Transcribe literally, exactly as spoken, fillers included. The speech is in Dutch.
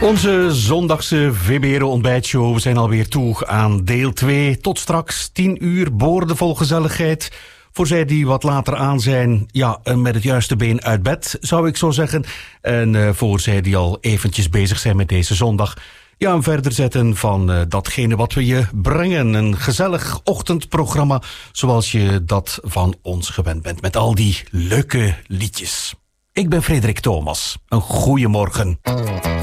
Onze zondagse V B R O-ontbijtshow. We zijn alweer toe aan deel twee. Tot straks tien uur boordevol gezelligheid. Voor zij die wat later aan zijn, ja, met het juiste been uit bed, zou ik zo zeggen. En uh, voor zij die al eventjes bezig zijn met deze zondag, ja, een verder zetten van uh, datgene wat we je brengen. Een gezellig ochtendprogramma, zoals je dat van ons gewend bent. Met al die leuke liedjes. Ik ben Frederik Thomas. Een goeiemorgen.